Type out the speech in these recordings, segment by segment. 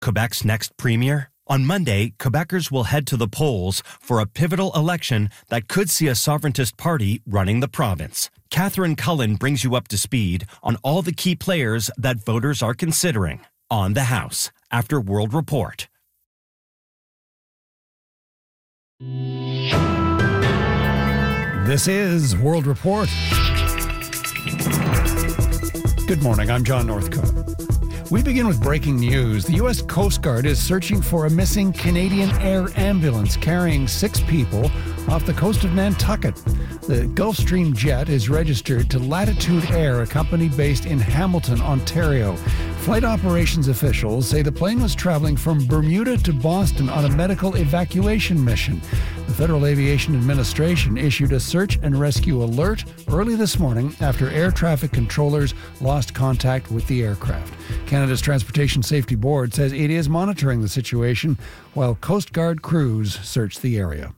Quebec's next premier? On Monday, Quebecers will head to the polls for a pivotal election that could see a sovereigntist party running the province. Catherine Cullen brings you up to speed on all the key players that voters are considering on the House after World Report. This is World Report. Good morning, I'm John Northcott. We begin with breaking news. The U.S. Coast Guard is searching for a missing Canadian Air ambulance carrying 6 people off the coast of Nantucket. The Gulfstream jet is registered to Latitude Air, a company based in Hamilton, Ontario. Flight operations officials say the plane was traveling from Bermuda to Boston on a medical evacuation mission. The Federal Aviation Administration issued a search and rescue alert early this morning after air traffic controllers lost contact with the aircraft. Canada's Transportation Safety Board says it is monitoring the situation while Coast Guard crews search the area.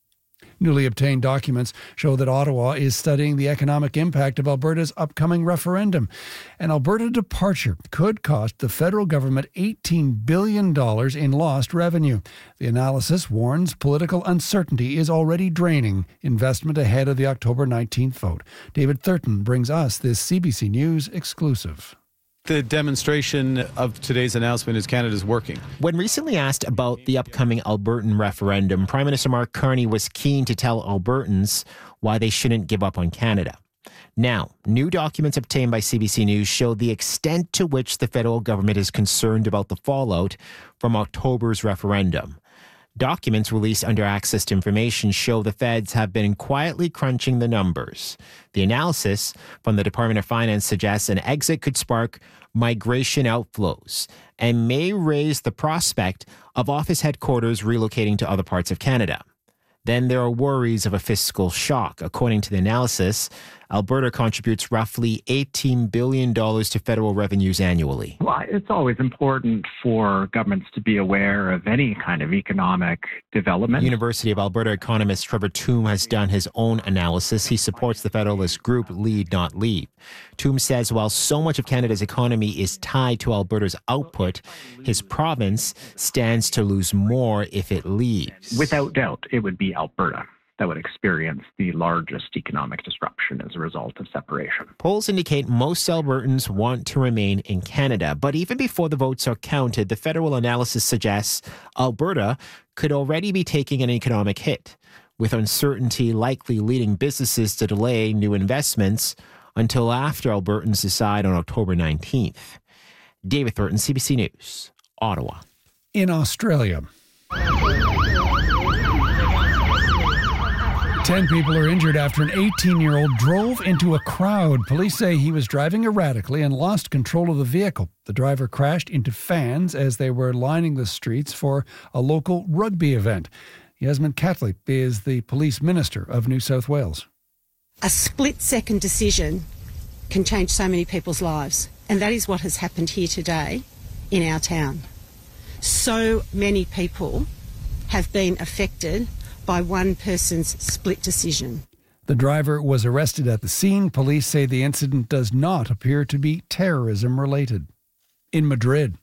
Newly obtained documents show that Ottawa is studying the economic impact of Alberta's upcoming referendum. An Alberta departure could cost the federal government $18 billion in lost revenue. The analysis warns political uncertainty is already draining investment ahead of the October 19th vote. David Thurton brings us this CBC News exclusive. The demonstration of today's announcement is Canada's working. When recently asked about the upcoming Albertan referendum, Prime Minister Mark Carney was keen to tell Albertans why they shouldn't give up on Canada. Now, new documents obtained by CBC News show the extent to which the federal government is concerned about the fallout from October's referendum. Documents released under Access to Information show the feds have been quietly crunching the numbers. The analysis from the Department of Finance suggests an exit could spark migration outflows and may raise the prospect of office headquarters relocating to other parts of Canada. Then there are worries of a fiscal shock. According to the analysis, Alberta contributes roughly $18 billion to federal revenues annually. Well, it's always important for governments to be aware of any kind of economic development. University of Alberta economist Trevor Tombe has done his own analysis. He supports the federalist group Lead Not Leave. Tombe says while so much of Canada's economy is tied to Alberta's output, his province stands to lose more if it leaves. Without doubt, it would be Alberta that would experience the largest economic disruption as a result of separation. Polls indicate most Albertans want to remain in Canada, but even before the votes are counted, the federal analysis suggests Alberta could already be taking an economic hit, with uncertainty likely leading businesses to delay new investments until after Albertans decide on October 19th. David Thurton, CBC News, Ottawa. In Australia, 10 people are injured after an 18-year-old drove into a crowd. Police say he was driving erratically and lost control of the vehicle. The driver crashed into fans as they were lining the streets for a local rugby event. Yasmin Catley is the police minister of New South Wales. A split-second decision can change so many people's lives, and that is what has happened here today in our town. So many people have been affected by one person's split decision. The driver was arrested at the scene. Police say the incident does not appear to be terrorism related. In Madrid,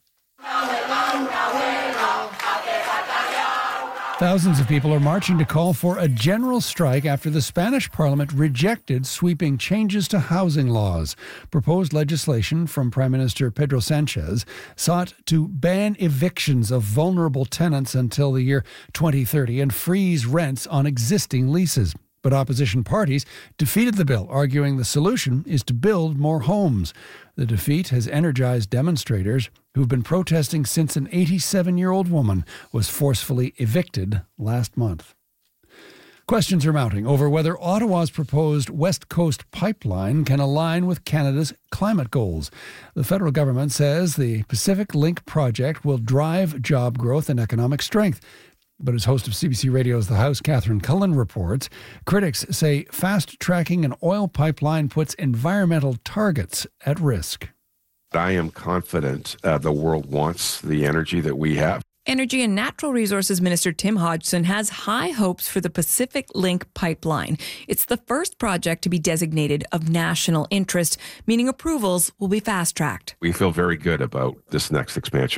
thousands of people are marching to call for a general strike after the Spanish parliament rejected sweeping changes to housing laws. Proposed legislation from Prime Minister Pedro Sanchez sought to ban evictions of vulnerable tenants until the year 2030 and freeze rents on existing leases. But opposition parties defeated the bill, arguing the solution is to build more homes. The defeat has energized demonstrators who've been protesting since an 87-year-old woman was forcefully evicted last month. Questions are mounting over whether Ottawa's proposed West Coast pipeline can align with Canada's climate goals. The federal government says the Pacific Link project will drive job growth and economic strength. But as host of CBC Radio's The House, Catherine Cullen reports, critics say fast-tracking an oil pipeline puts environmental targets at risk. I am confident the world wants the energy that we have. Energy and Natural Resources Minister Tim Hodgson has high hopes for the Pacific Link pipeline. It's the first project to be designated of national interest, meaning approvals will be fast-tracked. We feel very good about this next expansion.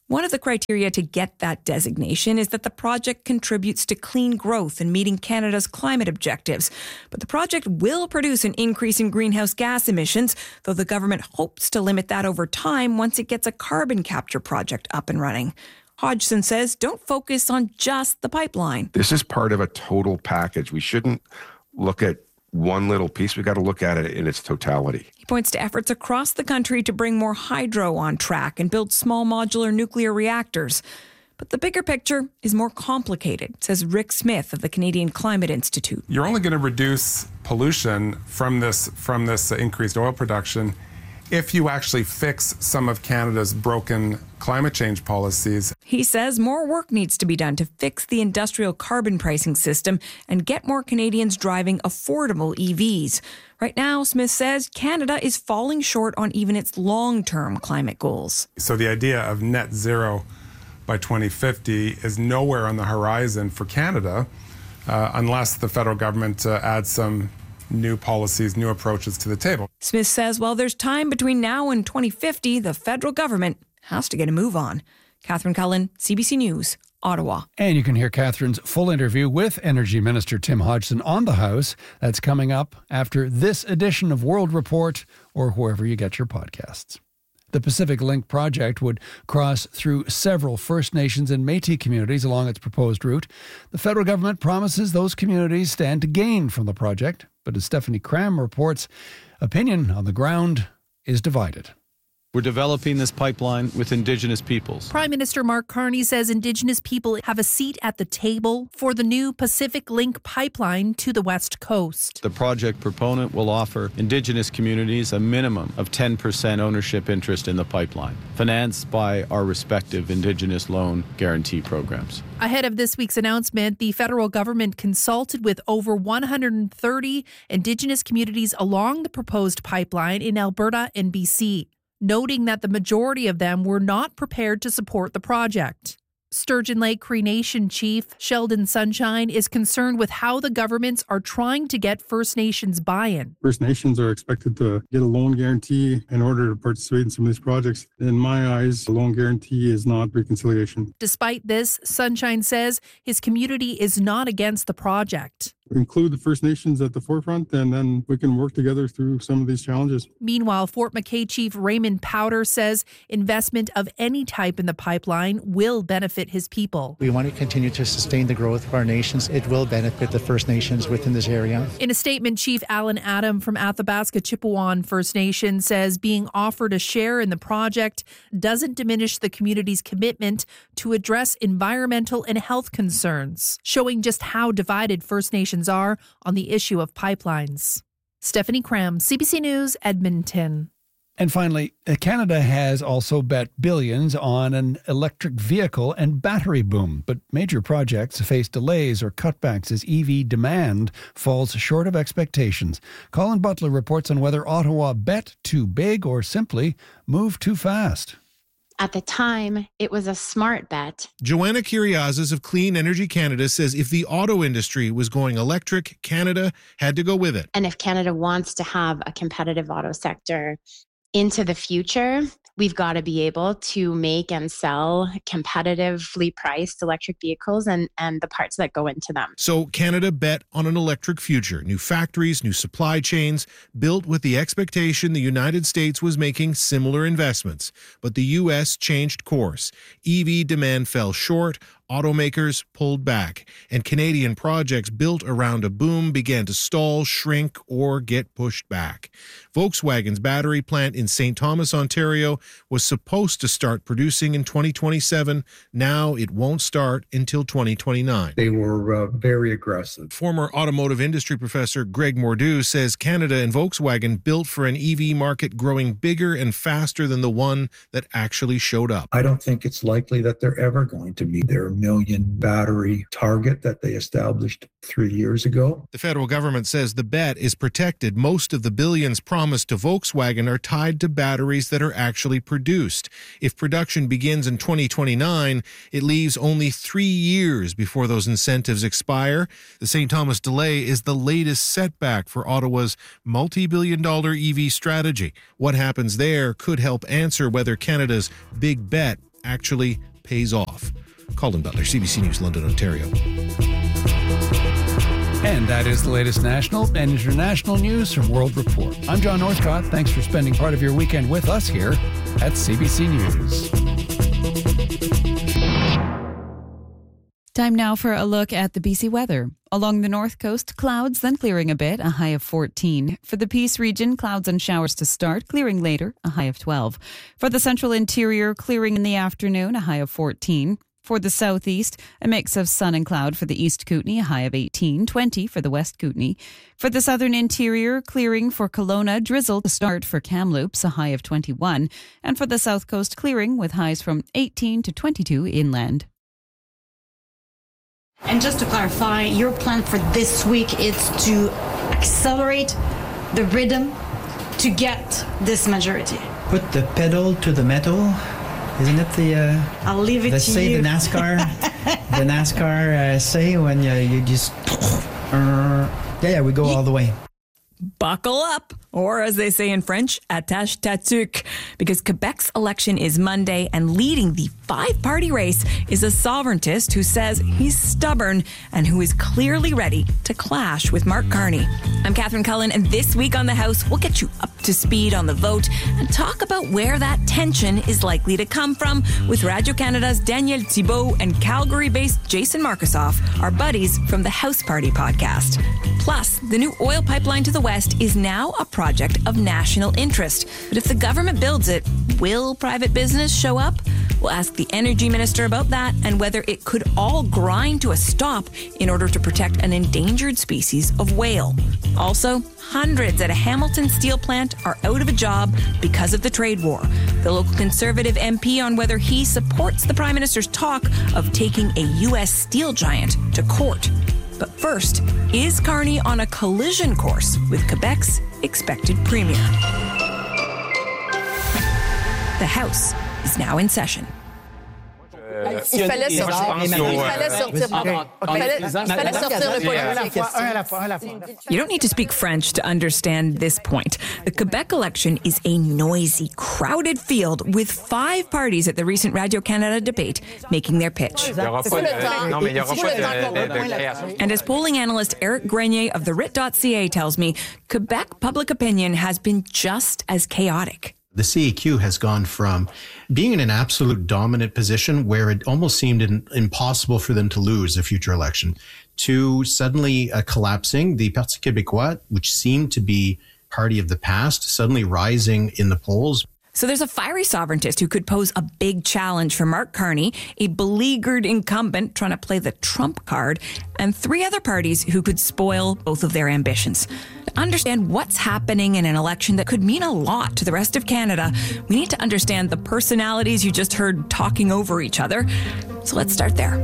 One of the criteria to get that designation is that the project contributes to clean growth and meeting Canada's climate objectives. But the project will produce an increase in greenhouse gas emissions, though the government hopes to limit that over time once it gets a carbon capture project up and running. Hodgson says don't focus on just the pipeline. This is part of a total package. We shouldn't look at one little piece. We've got to look at it in its totality. He points to efforts across the country to bring more hydro on track and build small modular nuclear reactors. But the bigger picture is more complicated, says Rick Smith of the Canadian Climate Institute. You're only going to reduce pollution from this increased oil production if you actually fix some of Canada's broken climate change policies. He says more work needs to be done to fix the industrial carbon pricing system and get more Canadians driving affordable EVs. Right now, Smith says Canada is falling short on even its long-term climate goals. So the idea of net zero by 2050 is nowhere on the horizon for Canada unless the federal government adds some new policies, new approaches to the table. Smith says while there's time between now and 2050, the federal government has to get a move on. Catherine Cullen, CBC News, Ottawa. And you can hear Catherine's full interview with Energy Minister Tim Hodgson on the House. That's coming up after this edition of World Report or wherever you get your podcasts. The Pacific Link project would cross through several First Nations and Métis communities along its proposed route. The federal government promises those communities stand to gain from the project. But as Stephanie Cram reports, opinion on the ground is divided. We're developing this pipeline with Indigenous peoples. Prime Minister Mark Carney says Indigenous people have a seat at the table for the new Pacific Link pipeline to the West Coast. The project proponent will offer Indigenous communities a minimum of 10% ownership interest in the pipeline, financed by our respective Indigenous loan guarantee programs. Ahead of this week's announcement, the federal government consulted with over 130 Indigenous communities along the proposed pipeline in Alberta and BC, noting that the majority of them were not prepared to support the project. Sturgeon Lake Cree Nation Chief Sheldon Sunshine is concerned with how the governments are trying to get First Nations buy-in. First Nations are expected to get a loan guarantee in order to participate in some of these projects. In my eyes, a loan guarantee is not reconciliation. Despite this, Sunshine says his community is not against the project. Include the First Nations at the forefront, and then we can work together through some of these challenges. Meanwhile, Fort McKay Chief Raymond Powder says investment of any type in the pipeline will benefit his people. We want to continue to sustain the growth of our nations. It will benefit the First Nations within this area. In a statement, Chief Alan Adam from Athabasca Chippewa First Nation says being offered a share in the project doesn't diminish the community's commitment to address environmental and health concerns, showing just how divided First Nations are on the issue of pipelines. Stephanie Cram, CBC News, Edmonton. And finally, Canada has also bet billions on an electric vehicle and battery boom, but major projects face delays or cutbacks as EV demand falls short of expectations. Colin Butler reports on whether Ottawa bet too big or simply moved too fast. At the time, it was a smart bet. Joanna Kiriazis of Clean Energy Canada says if the auto industry was going electric, Canada had to go with it. And if Canada wants to have a competitive auto sector into the future, we've got to be able to make and sell competitively priced electric vehicles and the parts that go into them. So Canada bet on an electric future, new factories, new supply chains, built with the expectation the United States was making similar investments. But the U.S. changed course. EV demand fell short, automakers pulled back, and Canadian projects built around a boom began to stall, shrink, or get pushed back. Volkswagen's battery plant in St. Thomas, Ontario, was supposed to start producing in 2027. Now it won't start until 2029. They were very aggressive. Former automotive industry professor Greg Mordew says Canada and Volkswagen built for an EV market growing bigger and faster than the one that actually showed up. I don't think it's likely that they're ever going to meet their million battery target that they established 3 years ago. The federal government says the bet is protected. Most of the billions promised to Volkswagen are tied to batteries that are actually produced. If production begins in 2029, it leaves only 3 years before those incentives expire. The St. Thomas delay is the latest setback for Ottawa's multi-billion-dollar EV strategy. What happens there could help answer whether Canada's big bet actually pays off. Colin Butler, CBC News, London, Ontario. And that is the latest national and international news from World Report. I'm John Northcott. Thanks for spending part of your weekend with us here at CBC News. Time now for a look at the BC weather. Along the north coast, clouds, then clearing a bit, a high of 14. For the Peace region, clouds and showers to start, clearing later, a high of 12. For the central interior, clearing in the afternoon, a high of 14. For the southeast, a mix of sun and cloud for the East Kootenay, a high of 18, 20 for the West Kootenay. For the southern interior, clearing for Kelowna, drizzle to start for Kamloops, a high of 21. And for the south coast, clearing with highs from 18 to 22 inland. And just to clarify, your plan for this week is to accelerate the rhythm to get this majority. Put the pedal to the metal. Isn't it the? I'll leave it to say you. The NASCAR say when you just we go all the way. Buckle up, or as they say in French, attache ta tuque, because Quebec's election is Monday, and leading the five-party race is a sovereigntist who says he's stubborn and who is clearly ready to clash with Mark Carney. I'm Catherine Cullen, and this week on The House, we'll get you up to speed on the vote and talk about where that tension is likely to come from with Radio-Canada's Danielle Thibault and Calgary-based Jason Markusoff, our buddies from the House Party podcast. Plus, the new oil pipeline to the west is now a project of national interest. But if the government builds it, will private business show up? We'll ask the energy minister about that and whether it could all grind to a stop in order to protect an endangered species of whale. Also, hundreds at a Hamilton steel plant are out of a job because of the trade war. The local Conservative MP on whether he supports the Prime Minister's talk of taking a U.S. steel giant to court. But first, is Carney on a collision course with Quebec's expected premier? The House is now in session. Il fallait sortir le politique. You don't need to speak French to understand this point. The Quebec election is a noisy, crowded field with five parties at the recent Radio-Canada debate making their pitch. And as polling analyst Eric Grenier of the RIT.ca tells me, Quebec public opinion has been just as chaotic. The CAQ has gone from being in an absolute dominant position where it almost seemed impossible for them to lose a future election to suddenly collapsing. The Parti Québécois, which seemed to be party of the past, suddenly rising in the polls. So there's a fiery sovereigntist who could pose a big challenge for Mark Carney, a beleaguered incumbent trying to play the Trump card, and three other parties who could spoil both of their ambitions. To understand what's happening in an election that could mean a lot to the rest of Canada, we need to understand the personalities you just heard talking over each other. So let's start there.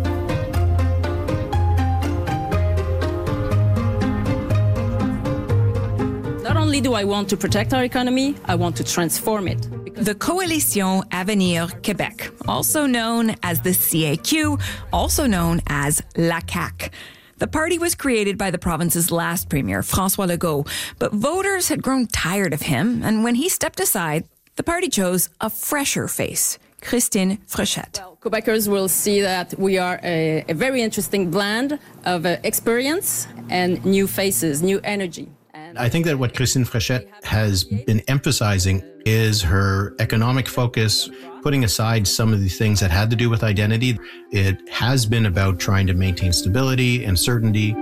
Not only do I want to protect our economy, I want to transform it. The Coalition Avenir Québec, also known as the CAQ, also known as La CAQ. The party was created by the province's last premier, François Legault, but voters had grown tired of him, and when he stepped aside, the party chose a fresher face, Christine Frechette. Well, Quebecers will see that we are a very interesting blend of experience and new faces, new energy. I think that what Christine Frechette has been emphasizing is her economic focus, putting aside some of the things that had to do with identity. It has been about trying to maintain stability and certainty.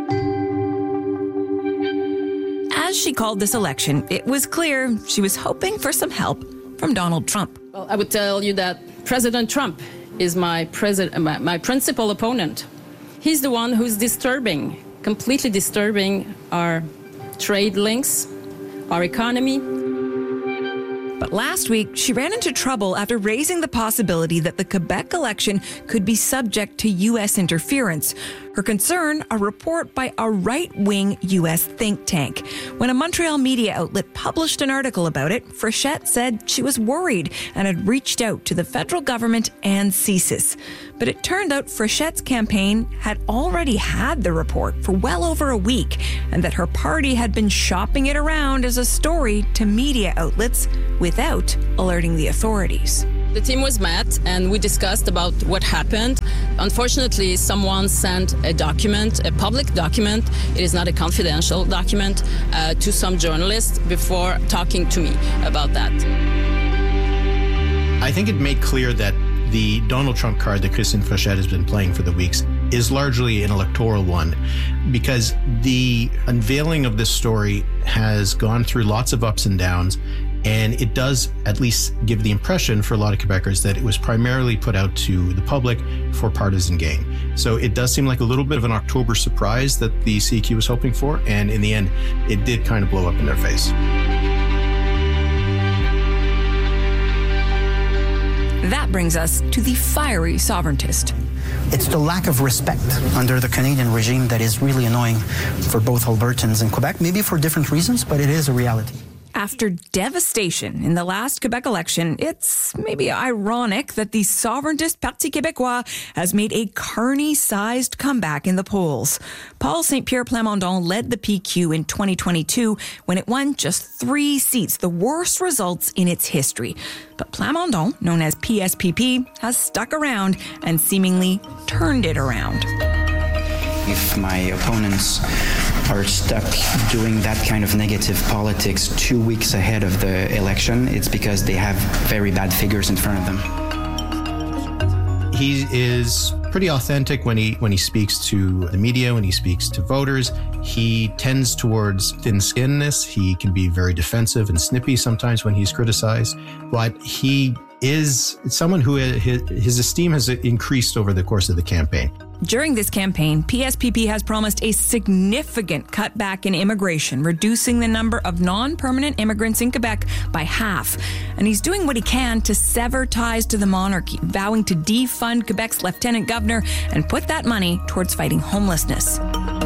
As she called this election, it was clear she was hoping for some help from Donald Trump. Well, I would tell you that President Trump is my principal opponent. He's the one who's completely disturbing our trade links, our economy. But last week, she ran into trouble after raising the possibility that the Quebec election could be subject to U.S. interference. Her concern, a report by a right-wing U.S. think tank. When a Montreal media outlet published an article about it, Frechette said she was worried and had reached out to the federal government and CSIS. But it turned out Frechette's campaign had already had the report for well over a week, and that her party had been shopping it around as a story to media outlets without alerting the authorities. The team was met and we discussed about what happened. Unfortunately, someone sent a document, a public document, it is not a confidential document, to some journalists before talking to me about that. I think it made clear that the Donald Trump card that Christine Fréchette has been playing for the weeks is largely an electoral one, because the unveiling of this story has gone through lots of ups and downs. And it does at least give the impression for a lot of Quebecers that it was primarily put out to the public for partisan gain. So it does seem like a little bit of an October surprise that the CQ was hoping for. And in the end, it did kind of blow up in their face. That brings us to the fiery sovereigntist. It's the lack of respect under the Canadian regime that is really annoying for both Albertans and Quebec, maybe for different reasons, but it is a reality. After devastation in the last Quebec election, it's maybe ironic that the sovereigntist Parti Québécois has made a Carney-sized comeback in the polls. Paul Saint-Pierre Plamondon led the PQ in 2022 when it won just 3 seats, the worst results in its history. But Plamondon, known as PSPP, has stuck around and seemingly turned it around. If my opponents are stuck doing that kind of negative politics 2 weeks ahead of the election, it's because they have very bad figures in front of them. He is pretty authentic when he speaks to the media, when he speaks to voters. He tends towards thin-skinnedness. He can be very defensive and snippy sometimes when he's criticized, but he is someone who his esteem has increased over the course of the campaign. During this campaign, PSPP has promised a significant cutback in immigration, reducing the number of non-permanent immigrants in Quebec by half. And he's doing what he can to sever ties to the monarchy, vowing to defund Quebec's lieutenant governor and put that money towards fighting homelessness.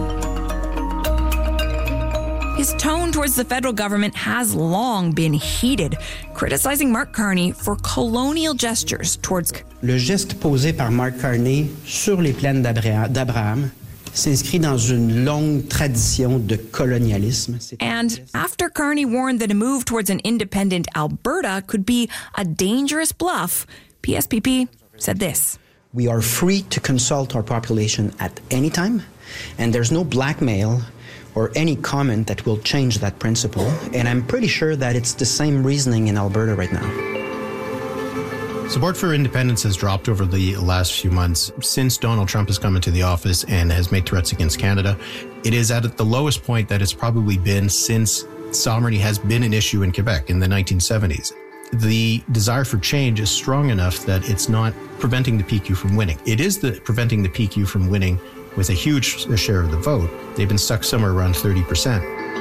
His tone towards the federal government has long been heated, criticizing Mark Carney for colonial gestures towards... Le geste posé par Mark Carney sur les plaines d'Abraham s'inscrit dans une longue tradition de colonialisme. And after Carney warned that a move towards an independent Alberta could be a dangerous bluff, PSPP said this. We are free to consult our population at any time, and there's no blackmail or any comment that will change that principle. And I'm pretty sure that it's the same reasoning in Alberta right now. Support for independence has dropped over the last few months since Donald Trump has come into the office and has made threats against Canada. It is at the lowest point that it's probably been since sovereignty has been an issue in Quebec in the 1970s. The desire for change is strong enough that it's not preventing the PQ from winning. It is preventing the PQ from winning with a huge share of the vote. They've been stuck somewhere around 30%.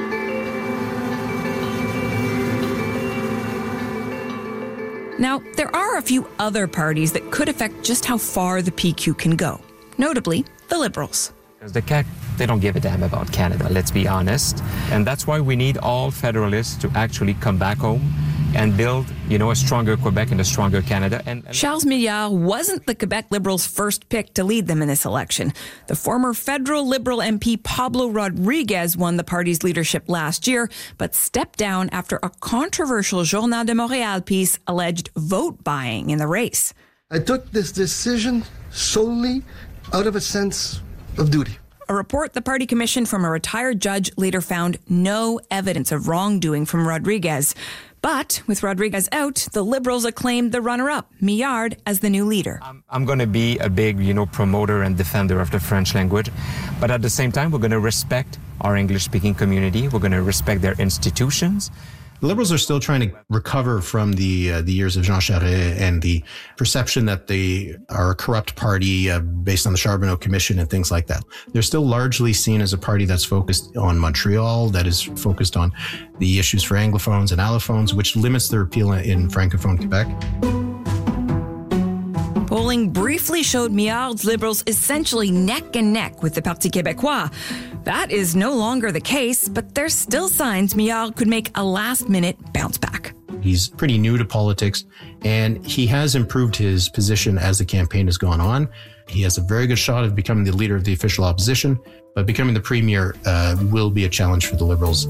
Now, there are a few other parties that could affect just how far the PQ can go, notably the Liberals. Because the CAQ, they don't give a damn about Canada, let's be honest. And that's why we need all federalists to actually come back home and build, a stronger Quebec and a stronger Canada. And Charles Milliard wasn't the Quebec Liberals' first pick to lead them in this election. The former federal Liberal MP Pablo Rodriguez won the party's leadership last year, but stepped down after a controversial Journal de Montréal piece alleged vote buying in the race. I took this decision solely out of a sense of duty. A report the party commissioned from a retired judge later found no evidence of wrongdoing from Rodriguez. But with Rodriguez out, the Liberals acclaimed the runner-up, Millard, as the new leader. I'm going to be a big, promoter and defender of the French language. But at the same time, we're going to respect our English-speaking community. We're going to respect their institutions. The Liberals are still trying to recover from the years of Jean Charest and the perception that they are a corrupt party based on the Charbonneau Commission and things like that. They're still largely seen as a party that's focused on Montreal, that is focused on the issues for Anglophones and Allophones, which limits their appeal in Francophone Quebec. Polling briefly showed Millard's Liberals essentially neck and neck with the Parti Québécois. That is no longer the case, but there's still signs Millard could make a last-minute bounce back. He's pretty new to politics, and he has improved his position as the campaign has gone on. He has a very good shot of becoming the leader of the official opposition, but becoming the premier will be a challenge for the Liberals.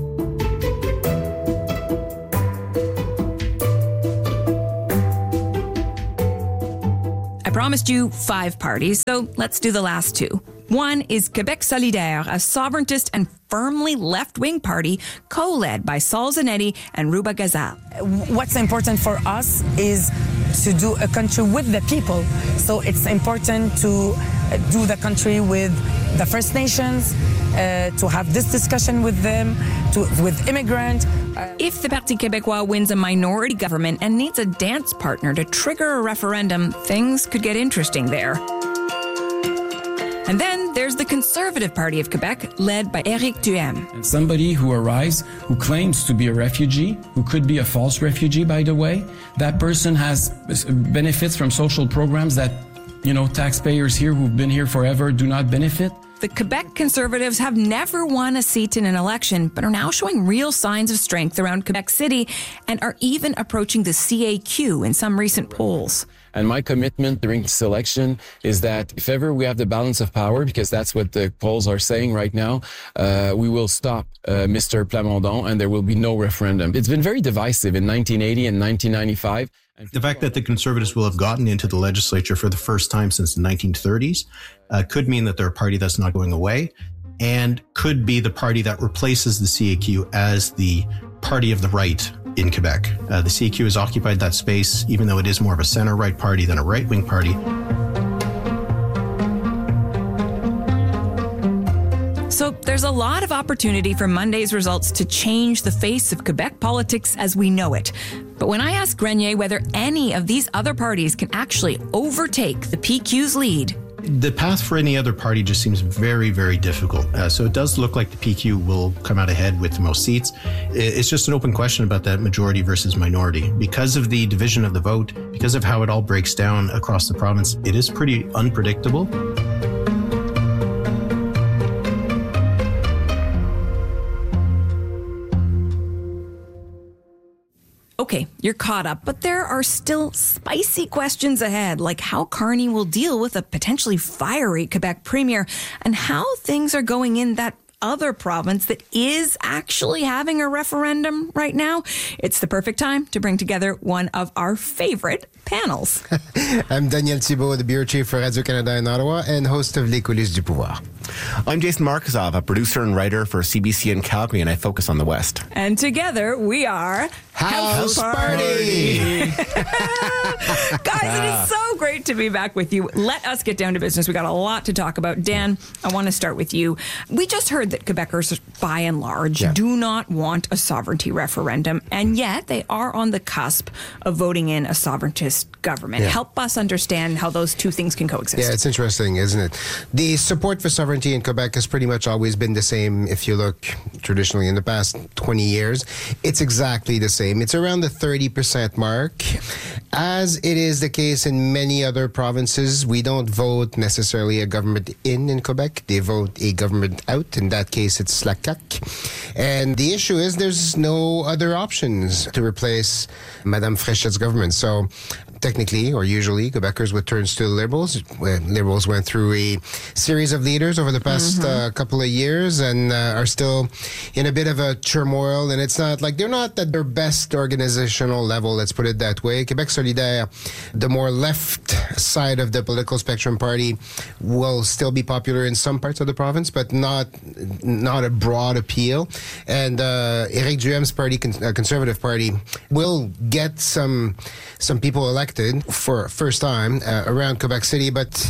promised you 5 parties, so let's do the last 2. One is Québec Solidaire, a sovereigntist and firmly left-wing party co-led by Sol Zanetti and Ruba Ghazal. What's important for us is to do a country with the people. So it's important to do the country with the First Nations, to have this discussion with them, with immigrants. If the Parti Québécois wins a minority government and needs a dance partner to trigger a referendum, things could get interesting there. And then there's the Conservative Party of Quebec, led by Éric Duhem. Somebody who arrives, who claims to be a refugee, who could be a false refugee, by the way. That person has benefits from social programs that, taxpayers here who've been here forever do not benefit. The Quebec Conservatives have never won a seat in an election, but are now showing real signs of strength around Quebec City and are even approaching the CAQ in some recent polls. And my commitment during this election is that if ever we have the balance of power, because that's what the polls are saying right now, we will stop Mr. Plamondon and there will be no referendum. It's been very divisive in 1980 and 1995. The fact that the Conservatives will have gotten into the legislature for the first time since the 1930s could mean that they're a party that's not going away, and could be the party that replaces the CAQ as the party of the right in Quebec. The CAQ has occupied that space, even though it is more of a center-right party than a right-wing party. So there's a lot of opportunity for Monday's results to change the face of Quebec politics as we know it. But when I asked Grenier whether any of these other parties can actually overtake the PQ's lead, the path for any other party just seems very, very difficult. So it does look like the PQ will come out ahead with the most seats. It's just an open question about that majority versus minority. Because of the division of the vote, because of how it all breaks down across the province, it is pretty unpredictable. Okay, you're caught up, but there are still spicy questions ahead, like how Carney will deal with a potentially fiery Quebec premier and how things are going in that other province that is actually having a referendum right now. It's the perfect time to bring together one of our favorite panels. I'm Daniel Thibault, the bureau chief for Radio-Canada in Ottawa and host of Les Coulisses du Pouvoir. I'm Jason Markazov, a producer and writer for CBC in Calgary, and I focus on the West. And together we are House Party! Guys, it is so great to be back with you. Let us get down to business. We got a lot to talk about. Dan, I want to start with you. We just heard that Quebecers, by and large, do not want a sovereignty referendum, and yet they are on the cusp of voting in a sovereigntist government. Yeah. Help us understand how those two things can coexist. Yeah, it's interesting, isn't it? The support for sovereignty in Quebec has pretty much always been the same. If you look traditionally in the past 20 years, it's exactly the same. It's around the 30% mark. As it is the case in many other provinces, we don't vote necessarily a government in Quebec. They vote a government out. In that case, it's la CAQ. And the issue is there's no other options to replace Madame Fréchette's government. So technically, or usually, Quebecers would turn to the Liberals. Liberals went through a series of leaders over the past couple of years and are still in a bit of a turmoil. And it's not like they're not at their best organizational level, let's put it that way. Québec Solidaire, the more left side of the political spectrum party, will still be popular in some parts of the province, but not a broad appeal. And Éric Duhem's party, Conservative Party, will get some people elected for first time around Quebec City, but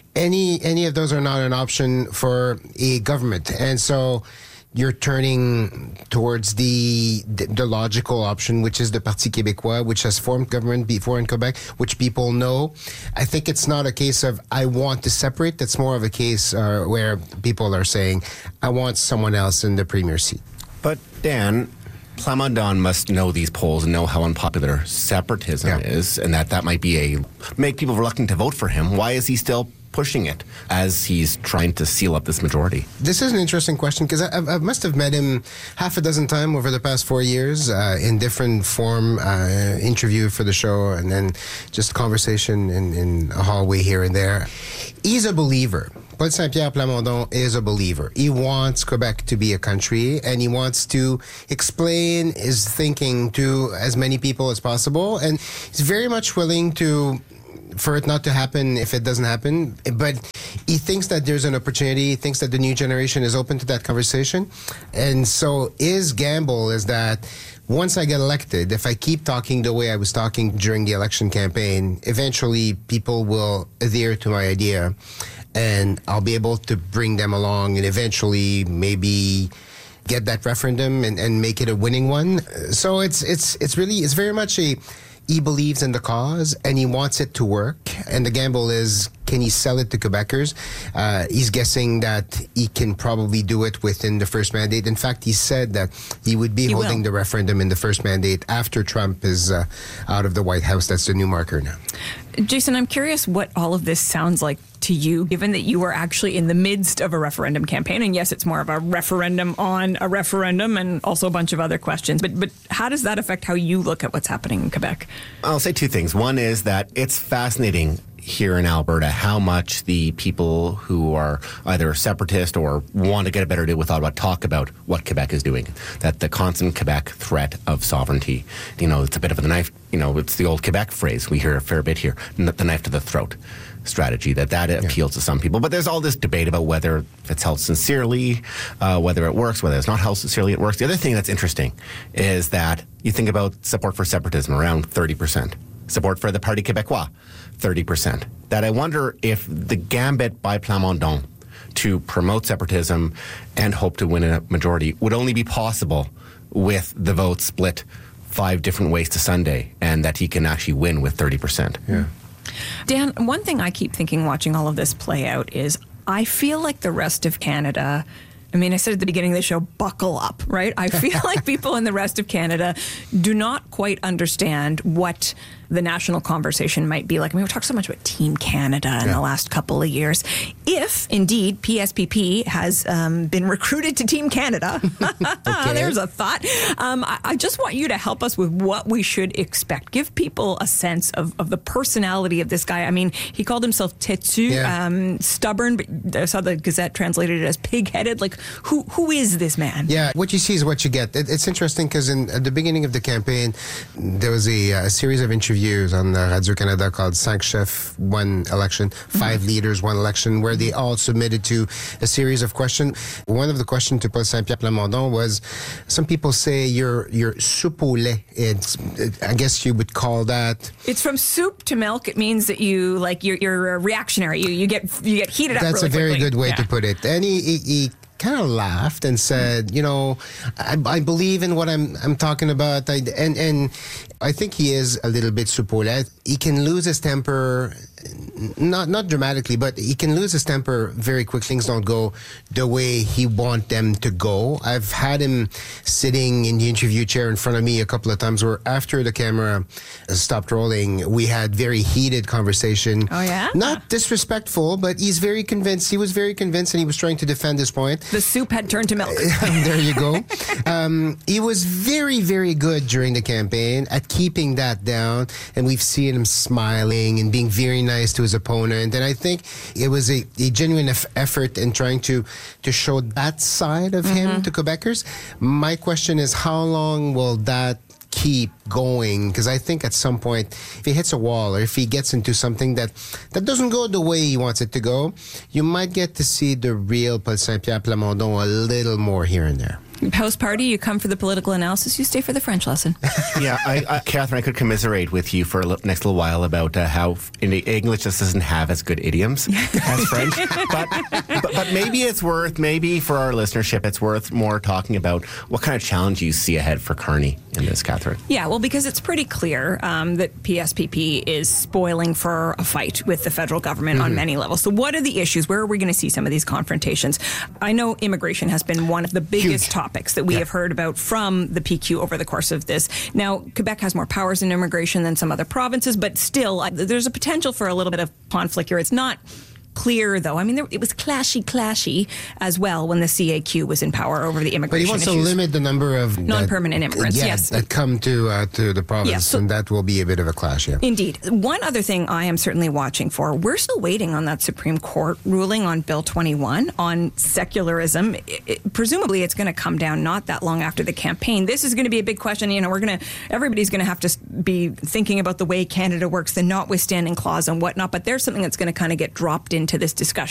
any of those are not an option for a government. And so you're turning towards the logical option, which is the Parti Québécois, which has formed government before in Quebec, which people know. I think it's not a case of I want to separate. It's more of a case where people are saying, I want someone else in the premier seat. But Dan, Plamondon must know these polls and know how unpopular separatism is, and that might be make people reluctant to vote for him. Why is he still pushing it as he's trying to seal up this majority? This is an interesting question because I must have met him half a dozen times over the past 4 years in different form, interview for the show and then just conversation in a hallway here and there. He's a believer. Paul Saint-Pierre Plamondon is a believer. He wants Quebec to be a country, and he wants to explain his thinking to as many people as possible. And he's very much willing for it not to happen if it doesn't happen. But he thinks that there's an opportunity. He thinks that the new generation is open to that conversation. And so his gamble is that once I get elected, if I keep talking the way I was talking during the election campaign, eventually people will adhere to my idea, and I'll be able to bring them along and eventually maybe get that referendum and make it a winning one. So it's very much he believes in the cause and he wants it to work. And the gamble is, can he sell it to Quebecers? He's guessing that he can probably do it within the first mandate. In fact, he said that he would be holding the referendum in the first mandate after Trump is out of the White House. That's the new marker now. Jason, I'm curious what all of this sounds like to you, given that you were actually in the midst of a referendum campaign. And yes, it's more of a referendum on a referendum and also a bunch of other questions. But how does that affect how you look at what's happening in Quebec? I'll say two things. One is that it's fascinating here in Alberta how much the people who are either separatist or want to get a better deal with Ottawa talk about what Quebec is doing. That the constant Quebec threat of sovereignty, it's a bit of a knife, it's the old Quebec phrase we hear a fair bit here, the knife to the throat strategy, that appeals to some people. But there's all this debate about whether it's held sincerely, whether it works, whether it's not held sincerely, it works. The other thing that's interesting is that you think about support for separatism, around 30%. Support for the Parti Québécois, 30%. That I wonder if the gambit by Plamondon to promote separatism and hope to win a majority would only be possible with the vote split 5 different ways to Sunday, and that he can actually win with 30%. Yeah. Dan, one thing I keep thinking watching all of this play out is I feel like the rest of Canada, I said at the beginning of the show, buckle up, right? I feel like people in the rest of Canada do not quite understand what the national conversation might be like. We talked so much about Team Canada in the last couple of years. If, indeed, PSPP has been recruited to Team Canada, there's a thought. I just want you to help us with what we should expect. Give people a sense of the personality of this guy. He called himself têtu, stubborn, but I saw the Gazette translated it as pig-headed. Like, who is this man? Yeah, what you see is what you get. It's interesting because at the beginning of the campaign, there was a series of interviews on Radio-Canada called 5 Chefs, 1 Election, 5 Leaders, 1 Election, where they all submitted to a series of questions. One of the questions to Paul Saint-Pierre Plamondon was, some people say you're soupe au lait. I guess you would call that... It's from soup to milk. It means that you're reactionary. You get heated up really quickly. That's a very good way to put it. And he kind of laughed and said, I believe in what I'm talking about. And I think he is a little bit soupe au lait. He can lose his temper, not dramatically, but he can lose his temper very quick. Things don't go the way he wants them to go. I've had him sitting in the interview chair in front of me a couple of times where after the camera stopped rolling, we had very heated conversation. Oh, yeah? Not disrespectful, but he's very convinced. He was very convinced and he was trying to defend his point. The soup had turned to milk. There you go. He was very, very good during the campaign at keeping that down, and we've seen him smiling and being very nice to his opponent. And I think it was a genuine effort in trying to show that side of him to Quebecers. My question is, how long will that keep going? Because I think at some point, if he hits a wall or if he gets into something that doesn't go the way he wants it to go, you might get to see the real Paul Saint-Pierre Plamondon a little more here and there. House party, you come for the political analysis, you stay for the French lesson. Yeah, Catherine, I could commiserate with you for next little while about how English just doesn't have as good idioms as French. But maybe for our listenership, it's worth more talking about what kind of challenge you see ahead for Carney in this, Catherine. Yeah, well, because it's pretty clear that PSPP is spoiling for a fight with the federal government on many levels. So what are the issues? Where are we going to see some of these confrontations? I know immigration has been one of the biggest topics that we have heard about from the PQ over the course of this. Now, Quebec has more powers in immigration than some other provinces, but still, there's a potential for a little bit of conflict here. It's not clear, though. I mean, it was clashy as well when the CAQ was in power over the immigration But he wants issues. to limit the number of non-permanent immigrants, yes. that come to the province, Yeah, so- and that will be a bit of a clash, yeah. Indeed. One other thing I am certainly watching for, we're still waiting on that Supreme Court ruling on Bill 21 on secularism. Presumably it's going to come down not that long after the campaign. This is going to be a big question. Everybody's going to have to be thinking about the way Canada works, the notwithstanding clause and whatnot, but there's something that's going to kind of get dropped into this discussion.